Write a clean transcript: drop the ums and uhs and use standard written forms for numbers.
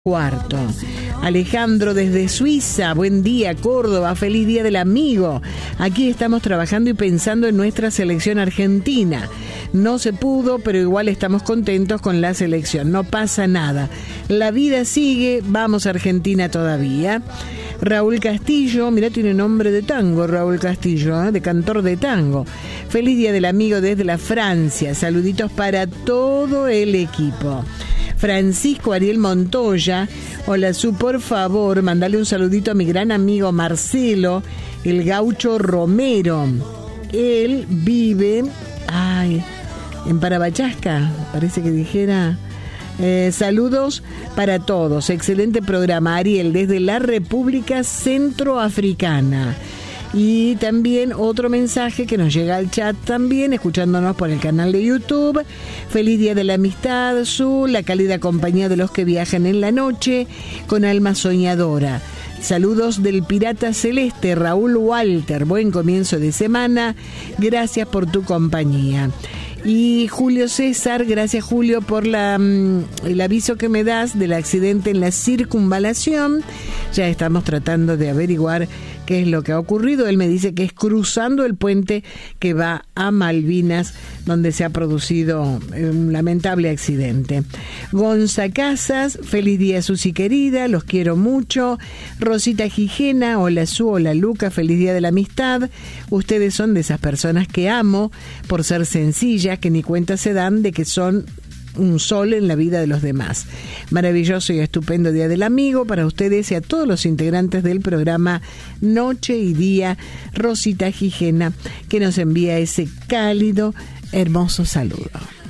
Cuarto. Alejandro desde Suiza, buen día. Córdoba, feliz día del amigo. Aquí estamos trabajando y pensando en nuestra selección argentina. No se pudo, pero igual estamos contentos con la selección. No pasa nada. La vida sigue, vamos Argentina todavía. Raúl Castillo, mirá, tiene nombre de tango, Raúl Castillo, de cantor de tango. Feliz día del amigo desde la Francia. Saluditos para todo el equipo. Francisco Ariel Montoya, hola Su, por favor, mandale un saludito a mi gran amigo Marcelo, el gaucho Romero. Él vive, en Parabachasca, parece que dijera. Saludos para todos, excelente programa, Ariel, desde la República Centroafricana. Y también otro mensaje que nos llega al chat también, escuchándonos por el canal de YouTube. Feliz día de la amistad, Su, la cálida compañía de los que viajan en la noche, con alma soñadora. Saludos del pirata celeste, Raúl Walter. Buen comienzo de semana. Gracias por tu compañía. Y Julio César, gracias Julio por el aviso que me das del accidente en la circunvalación. Ya estamos tratando de averiguar qué es lo que ha ocurrido. Él me dice que es cruzando el puente que va a Malvinas, donde se ha producido un lamentable accidente. Gonza Casas, feliz día Susi querida, los quiero mucho. Rosita Gijena, hola Su, hola Luca, feliz día de la amistad. Ustedes son de esas personas que amo por ser sencillas, que ni cuenta se dan de que son un sol en la vida de los demás. Maravilloso y estupendo día del amigo para ustedes y a todos los integrantes del programa Noche y Día. Rosita Gijena, que nos envía ese cálido, hermoso saludo.